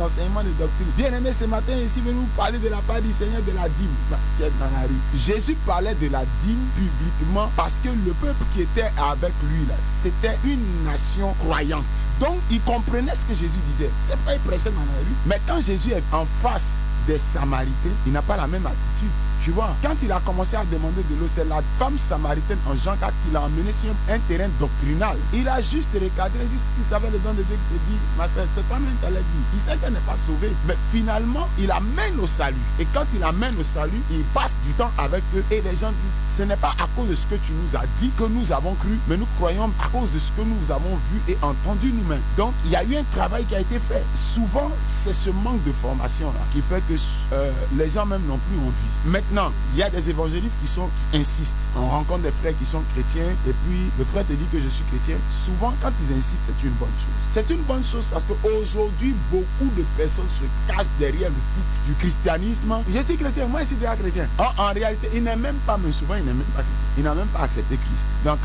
enseignements de doctrine. Bien aimé, ce matin, ici, venez nous parler de la part du Seigneur de la dîme. Qui est dans la rue. Jésus parlait de la dîme publiquement parce que le peuple qui était avec lui, là, c'était une nation croyante. Donc, il comprenait ce que Jésus disait. C'est pas il prêchait dans la rue. Mais quand Jésus est en face des Samaritains, il n'a pas la même attitude. Tu vois, quand il a commencé à demander de l'eau, c'est la femme samaritaine en Jean 4 qui l'a emmené sur un terrain doctrinal. Il a juste recadré, il dit qu'il savait le don de Dieu, il dit, ma soeur, c'est toi-même qui allais dire. Il sait qu'elle n'est pas sauvée. Mais finalement, il amène au salut. Et quand il amène au salut, il passe du temps avec eux. Et les gens disent, ce n'est pas à cause de ce que tu nous as dit que nous avons cru, mais nous croyons à cause de ce que nous avons vu et entendu nous-mêmes. Donc, il y a eu un travail qui a été fait. Souvent, c'est ce manque de formation-là qui fait que les gens même n'ont plus envie. Maintenant, il y a des évangélistes qui insistent. On rencontre des frères qui sont chrétiens et puis le frère te dit que je suis chrétien. Souvent, quand ils insistent, c'est une bonne chose. C'est une bonne chose parce qu'aujourd'hui, beaucoup de personnes se cachent derrière le titre du christianisme. Je suis chrétien, moi je suis déjà chrétien. En réalité, il n'est même pas, mais souvent, il n'est même pas chrétien. Il n'a même pas accepté Christ. Donc,